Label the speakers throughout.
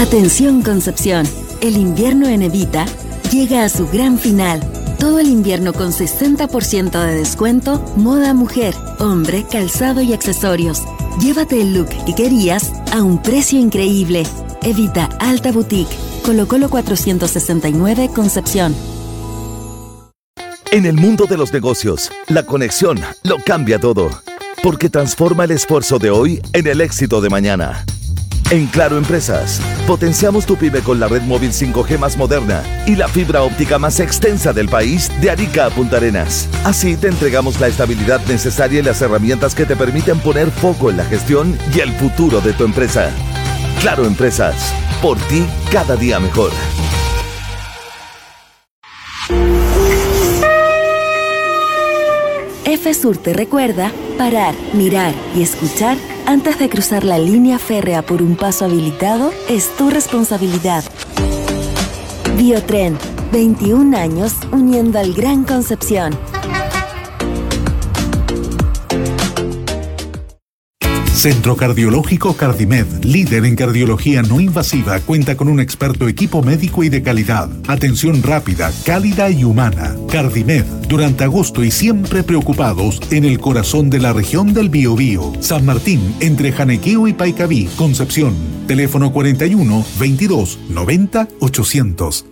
Speaker 1: Atención Concepción, el invierno en Evita llega a su gran final. Todo el invierno con 60% de descuento, moda mujer, hombre, calzado y accesorios. Llévate el look que querías a un precio increíble. Evita Alta Boutique, Colo Colo 469 Concepción.
Speaker 2: En el mundo de los negocios, la conexión lo cambia todo, porque transforma el esfuerzo de hoy en el éxito de mañana. En Claro Empresas, potenciamos tu pyme con la red móvil 5G más moderna y la fibra óptica más extensa del país de Arica a Punta Arenas. Así te entregamos la estabilidad necesaria y las herramientas que te permiten poner foco en la gestión y el futuro de tu empresa. Claro Empresas, por ti cada día mejor.
Speaker 1: FSUR te recuerda parar, mirar y escuchar antes de cruzar la línea férrea por un paso habilitado es tu responsabilidad. Biotren, 21 años uniendo al Gran Concepción.
Speaker 3: Centro Cardiológico Cardimed, líder en cardiología no invasiva, cuenta con un experto equipo médico y de calidad. Atención rápida, cálida y humana. Cardimed, durante agosto y siempre preocupados en el corazón de la región del Biobío. San Martín, entre Janequeo y Paicaví, Concepción. Teléfono 41 22 90 800.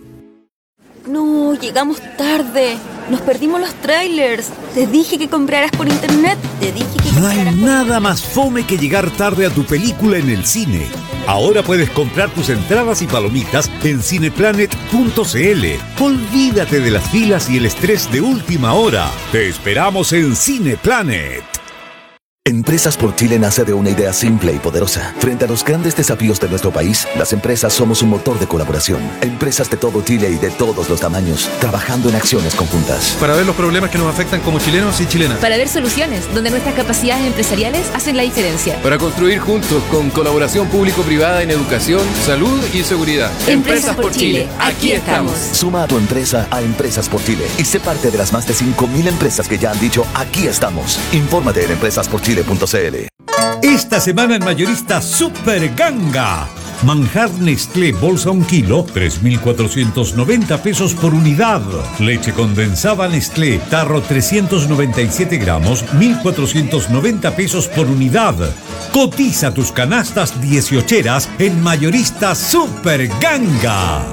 Speaker 4: No, llegamos tarde. Nos perdimos los trailers. Te dije que compraras por internet.
Speaker 5: No hay nada más fome que llegar tarde a tu película en el cine. Ahora puedes comprar tus entradas y palomitas en cineplanet.cl. Olvídate de las filas y el estrés de última hora. Te esperamos en Cineplanet.
Speaker 2: Empresas por Chile nace de una idea simple y poderosa. Frente a los grandes desafíos de nuestro país, las empresas somos un motor de colaboración. Empresas de todo Chile y de todos los tamaños, trabajando en acciones conjuntas.
Speaker 6: Para ver los problemas que nos afectan como chilenos y chilenas.
Speaker 7: Para ver soluciones donde nuestras capacidades empresariales hacen la diferencia.
Speaker 8: Para construir juntos con colaboración público-privada en educación, salud y seguridad.
Speaker 7: Empresas por Chile, aquí estamos.
Speaker 2: Suma a tu empresa a Empresas por Chile y sé parte de las más de 5.000 empresas que ya han dicho aquí estamos. Infórmate en empresasporchile.cl.
Speaker 5: Esta semana en Mayorista Super Ganga. Manjar Nestlé bolsa 1 kilo, 3.490 pesos por unidad. Leche condensada Nestlé, tarro 397 gramos, 1.490 pesos por unidad. Cotiza tus canastas 18eras en Mayorista Super Ganga.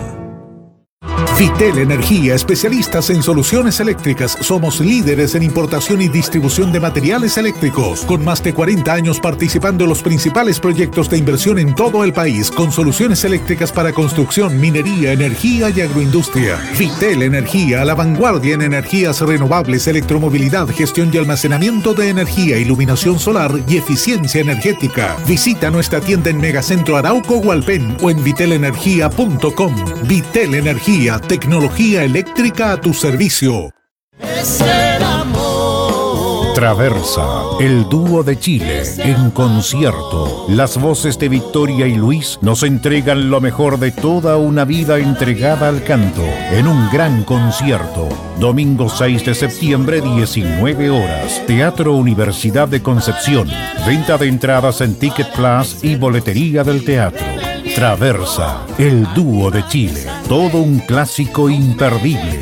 Speaker 3: Vitel Energía, especialistas en soluciones eléctricas. Somos líderes en importación y distribución de materiales eléctricos, con más de 40 años participando en los principales proyectos de inversión en todo el país, con soluciones eléctricas para construcción, minería, energía y agroindustria. Vitel Energía, a la vanguardia en energías renovables, electromovilidad, gestión y almacenamiento de energía, iluminación solar y eficiencia energética. Visita nuestra tienda en Megacentro Arauco Hualpén o en vitelenergia.com. Vitel Energía, tecnología eléctrica a tu servicio.
Speaker 9: Es el amor.
Speaker 10: Traversa, el dúo de Chile, en concierto. Las voces de Victoria y Luis nos entregan lo mejor de toda una vida entregada al canto, en un gran concierto. Domingo 6 de septiembre, 19 horas. Teatro Universidad de Concepción. Venta de entradas en Ticket Plus y boletería del teatro. Traversa, el dúo de Chile. Todo un clásico imperdible.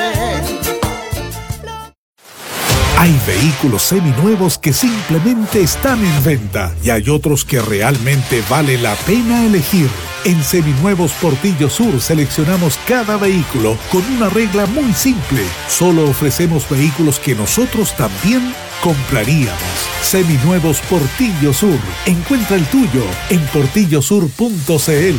Speaker 3: Hay vehículos seminuevos que simplemente están en venta y hay otros que realmente vale la pena elegir. En Seminuevos Portillo Sur seleccionamos cada vehículo con una regla muy simple. Solo ofrecemos vehículos que nosotros también compraríamos. Seminuevos Portillo Sur. Encuentra el tuyo en portillosur.cl.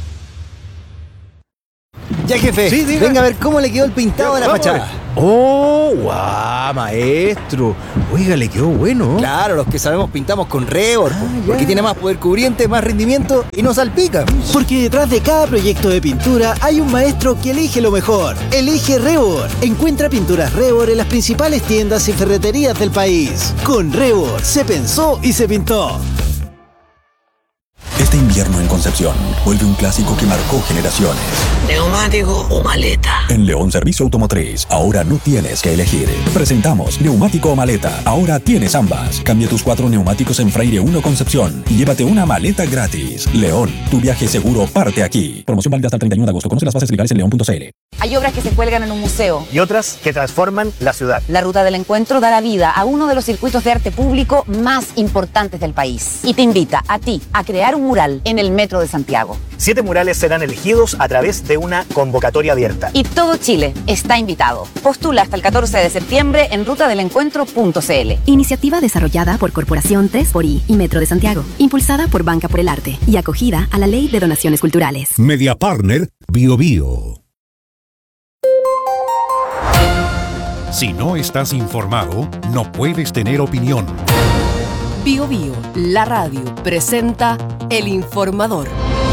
Speaker 11: Ya, jefe, sí, venga a ver cómo le quedó el pintado de la fachada.
Speaker 12: ¡Oh, guau, maestro! Oiga, le quedó bueno.
Speaker 11: Claro, los que sabemos pintamos con Revor, porque tiene más poder cubriente, más rendimiento y no salpica.
Speaker 13: Porque detrás de cada proyecto de pintura hay un maestro que elige lo mejor. Elige Revor. Encuentra pinturas Revor en las principales tiendas y ferreterías del país. Con Revor se pensó y se pintó.
Speaker 14: Este invierno en Concepción vuelve un clásico que marcó generaciones.
Speaker 15: ¿Neumático o maleta?
Speaker 14: En León Servicio Automotriz, ahora no tienes que elegir. Presentamos neumático o maleta. Ahora tienes ambas. Cambia tus 4 neumáticos en Freire 1 Concepción y llévate una maleta gratis. León, tu viaje seguro parte aquí. Promoción válida hasta el 31 de agosto. Conoce las bases legales en león.cl.
Speaker 16: Hay obras que se cuelgan en un museo.
Speaker 17: Y otras que transforman la ciudad.
Speaker 16: La Ruta del Encuentro dará vida a uno de los circuitos de arte público más importantes del país. Y te invita a ti a crear un mural en el Metro de Santiago.
Speaker 17: 7 murales serán elegidos a través de una convocatoria abierta.
Speaker 16: Y todo Chile está invitado. Postula hasta el 14 de septiembre en rutadelencuentro.cl.
Speaker 18: Iniciativa desarrollada por Corporación 3xI y Metro de Santiago. Impulsada por Banca por el Arte y acogida a la Ley de Donaciones Culturales.
Speaker 5: Media Partner BioBio.
Speaker 10: Si no estás informado, no puedes tener opinión.
Speaker 19: BioBio, la radio, presenta El Informador.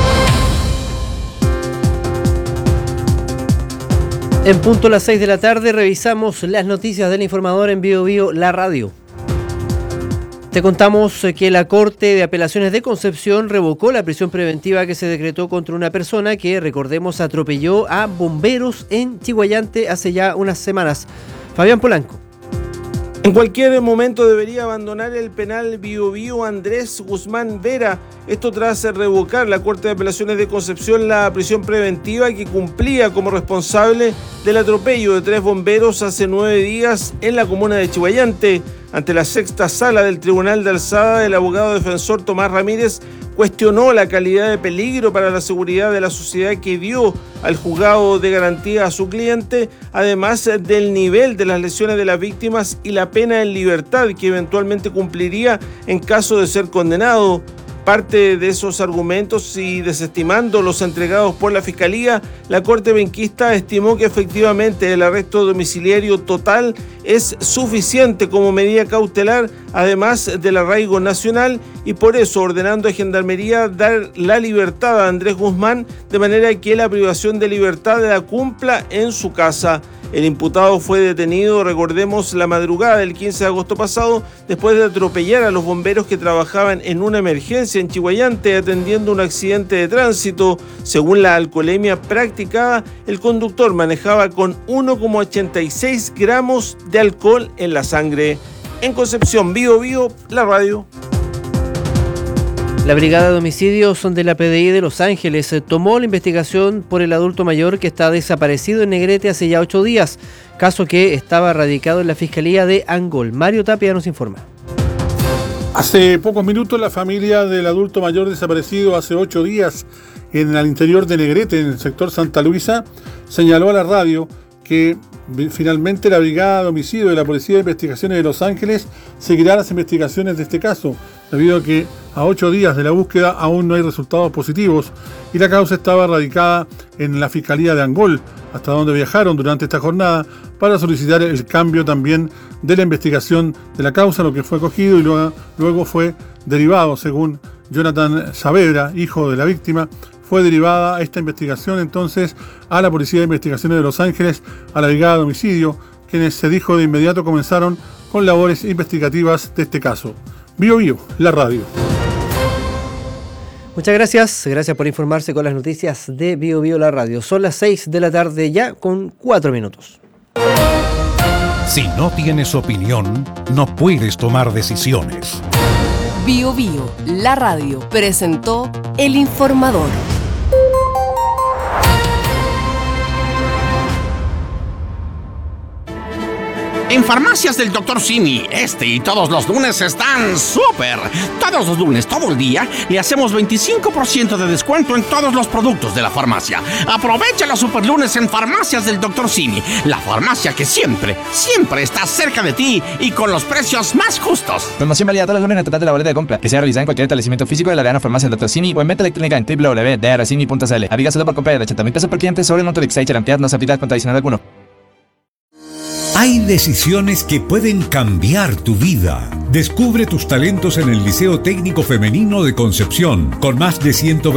Speaker 20: En punto a las 6 de la tarde revisamos las noticias del Informador en BioBio, la radio. Te contamos que la Corte de Apelaciones de Concepción revocó la prisión preventiva que se decretó contra una persona que, recordemos, atropelló a bomberos en Chiguayante hace ya unas semanas. Fabián Polanco.
Speaker 21: En cualquier momento debería abandonar el penal BioBio Andrés Guzmán Vera. Esto tras revocar la Corte de Apelaciones de Concepción la prisión preventiva que cumplía como responsable del atropello de 3 bomberos hace 9 días en la comuna de Chiguayante. Ante la sexta sala del Tribunal de Alzada, el abogado defensor Tomás Ramírez cuestionó la calidad de peligro para la seguridad de la sociedad que dio al juzgado de garantía a su cliente, además del nivel de las lesiones de las víctimas y la pena en libertad que eventualmente cumpliría en caso de ser condenado. Parte de esos argumentos y desestimando los entregados por la Fiscalía, la Corte Benquista estimó que efectivamente el arresto domiciliario total es suficiente como medida cautelar, además del arraigo nacional, y por eso ordenando a Gendarmería dar la libertad a Andrés Guzmán de manera que la privación de libertad la cumpla en su casa. El imputado fue detenido, recordemos, la madrugada del 15 de agosto pasado, después de atropellar a los bomberos que trabajaban en una emergencia en Chiguayante atendiendo un accidente de tránsito. Según la alcoholemia practicada, el conductor manejaba con 1,86 gramos de alcohol en la sangre. En Concepción, BioBio, la radio.
Speaker 20: La Brigada de Homicidios de la PDI de Los Ángeles tomó la investigación por el adulto mayor que está desaparecido en Negrete hace ya 8 días, caso que estaba radicado en la Fiscalía de Angol. Mario Tapia nos informa.
Speaker 22: Hace pocos minutos la familia del adulto mayor desaparecido hace 8 días en el interior de Negrete, en el sector Santa Luisa, señaló a la radio que finalmente la Brigada de Homicidio de la Policía de Investigaciones de Los Ángeles seguirá las investigaciones de este caso, debido a que a 8 días de la búsqueda aún no hay resultados positivos y la causa estaba radicada en la Fiscalía de Angol, hasta donde viajaron durante esta jornada para solicitar el cambio también de la investigación de la causa, lo que fue acogido y luego fue derivado, según Jonathan Saavedra, hijo de la víctima. Fue derivada esta investigación entonces a la Policía de Investigaciones de Los Ángeles, a la Brigada de Homicidio, quienes se dijo de inmediato comenzaron con labores investigativas de este caso. BioBio, la radio.
Speaker 20: Muchas gracias. Gracias por informarse con las noticias de BioBio, la radio. Son las 6 de la tarde ya con 4 minutos.
Speaker 10: Si no tienes opinión, no puedes tomar decisiones.
Speaker 19: BioBio, la radio, presentó El Informador.
Speaker 23: En Farmacias del Dr. Simi, este y todos los lunes están súper. Todos los lunes, todo el día, le hacemos 25% de descuento en todos los productos de la farmacia. Aprovecha los super lunes en Farmacias del Dr. Simi, la farmacia que siempre está cerca de ti y con los precios más justos.
Speaker 24: Promoción válida todos los lunes en total de la boleta de compra, que sea realizada en cualquier establecimiento físico de la Arena Farmacia del Dr. Simi o en venta electrónica en www.drcimi.cl. Aplica solo por compra de 80.000 pesos por cliente sobre el monto de Exchange, ampliar no se aplica con adicional alguno.
Speaker 5: Hay decisiones que pueden cambiar tu vida. Descubre tus talentos en el Liceo Técnico Femenino de Concepción, con más de 120